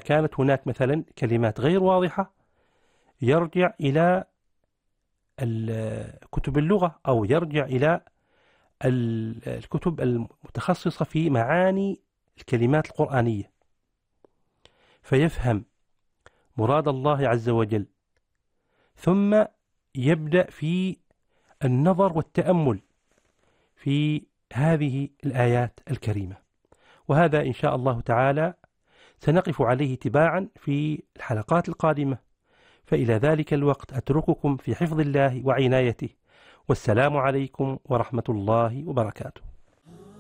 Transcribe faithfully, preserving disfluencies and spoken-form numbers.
كانت هناك مثلا كلمات غير واضحة يرجع إلى كتب اللغة أو يرجع إلى الكتب المتخصصة في معاني الكلمات القرآنية، فيفهم مراد الله عز وجل، ثم يبدأ في النظر والتأمل في هذه الآيات الكريمة. وهذا إن شاء الله تعالى سنقف عليه تباعا في الحلقات القادمة، فإلى ذلك الوقت أترككم في حفظ الله وعنايته، والسلام عليكم ورحمة الله وبركاته.